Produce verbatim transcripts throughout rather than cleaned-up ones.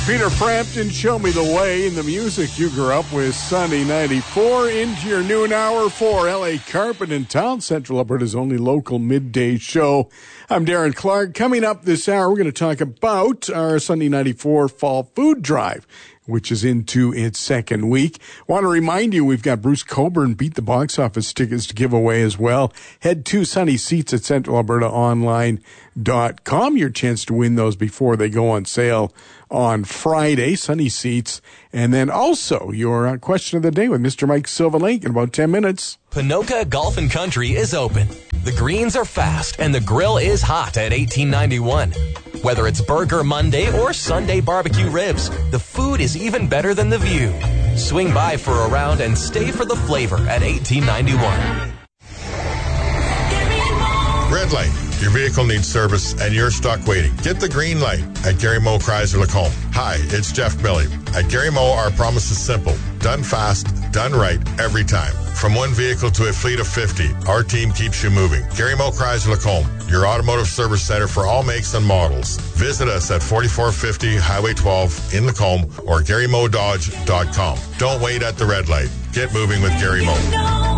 Peter Frampton, Show Me the Way, in the music you grew up with, Sunny ninety-four, into your noon hour for L A Carpet in Town, Central Alberta's only local midday show. I'm Darren Clark. Coming up this hour, we're going to talk about our Sunny ninety-four Fall Food Drive, which is into its second week. Want to remind you, we've got Bruce Coburn Beat the Box Office tickets to give away as well. Head to Sunny Seats at central alberta online dot com. Your chance to win those before they go on sale on Friday, Sunny Seats. And then also your uh, question of the day with Mister Mike Silverlink in about ten minutes. Ponoka Golf and Country is open. The greens are fast and the grill is hot at eighteen ninety-one. Whether it's Burger Monday or Sunday barbecue ribs, the food is even better than the view. Swing by for a round and stay for the flavor at eighteen ninety-one. Red light. Your vehicle needs service and you're stuck waiting. Get the green light at Gary Moe Chrysler Lacombe. Hi, it's Jeff Milley. At Gary Moe, our promise is simple. Done fast, done right, every time. From one vehicle to a fleet of fifty, our team keeps you moving. Gary Moe Chrysler Lacombe, your automotive service center for all makes and models. Visit us at forty-four fifty Highway twelve in Lacombe or gary moe dodge dot com. Don't wait at the red light. Get moving with Gary Moe.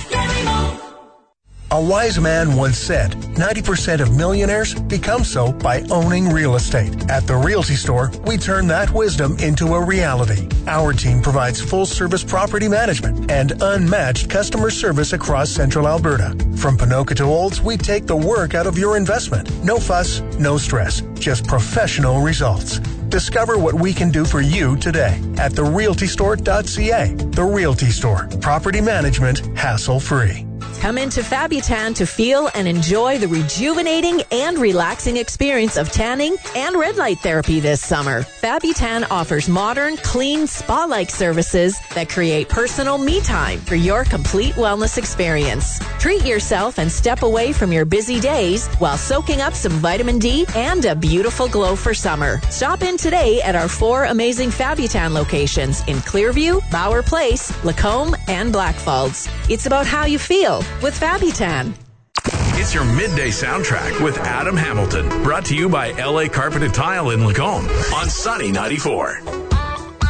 A wise man once said, ninety percent of millionaires become so by owning real estate. At the Realty Store, we turn that wisdom into a reality. Our team provides full-service property management and unmatched customer service across Central Alberta. From Ponoka to Olds, we take the work out of your investment. No fuss, no stress, just professional results. Discover what we can do for you today at the realty store dot c a. The Realty Store. Property management hassle-free. Come into Fabutan to feel and enjoy the rejuvenating and relaxing experience of tanning and red light therapy this summer. Fabutan offers modern, clean, spa-like services that create personal me time for your complete wellness experience. Treat yourself and step away from your busy days while soaking up some vitamin D and a beautiful glow for summer. Stop in today at our four amazing Fabutan locations in Clearview, Bauer Place, Lacombe, and Blackfalds. It's about how you feel with Fabutan. It's your midday soundtrack with Adam Hamilton, brought to you by L A Carpet and Tile in Lacombe on Sunny ninety-four.